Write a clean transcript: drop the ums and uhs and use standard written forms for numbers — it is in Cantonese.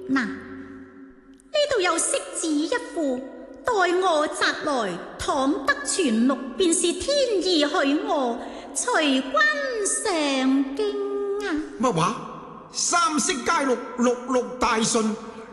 嗱，呢度有色紙一副，待我摘來，倘得全錄，便是天意許我，隨君上京啊！ 乜話？三色皆錄，錄錄大順，